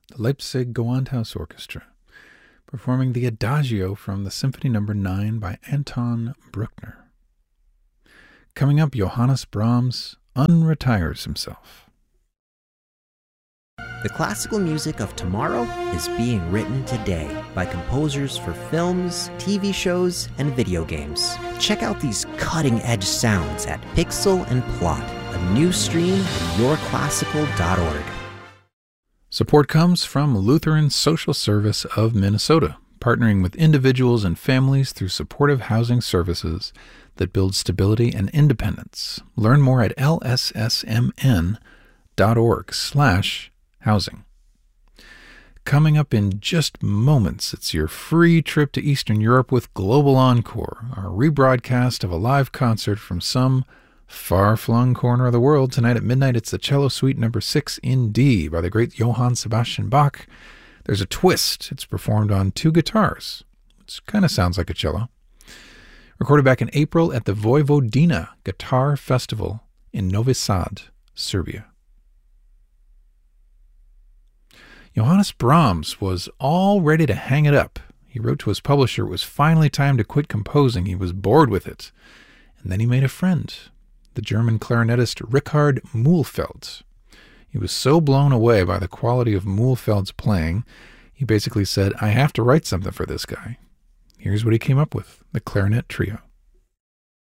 the Leipzig Gewandhaus Orchestra, performing the Adagio from the Symphony No. 9 by Anton Bruckner. Coming up, Johannes Brahms unretires himself. The classical music of tomorrow is being written today by composers for films, TV shows, and video games. Check out these cutting-edge sounds at Pixel and Plot, a new stream at yourclassical.org. Support comes from Lutheran Social Service of Minnesota, partnering with individuals and families through supportive housing services that build stability and independence. Learn more at lssmn.org/housing. Coming up in just moments, it's your free trip to Eastern Europe with Global Encore, our rebroadcast of a live concert from some far-flung corner of the world. Tonight at midnight, it's the Cello Suite No. 6 in D by the great Johann Sebastian Bach. There's a twist. It's performed on 2 guitars, which kind of sounds like a cello. Recorded back in April at the Vojvodina Guitar Festival in Novi Sad, Serbia. Johannes Brahms was all ready to hang it up. He wrote to his publisher it was finally time to quit composing. He was bored with it. And then he made a friend, the German clarinetist Richard Mühlfeld. He was so blown away by the quality of Mühlfeld's playing, he basically said, I have to write something for this guy. Here's what he came up with, the Clarinet Trio.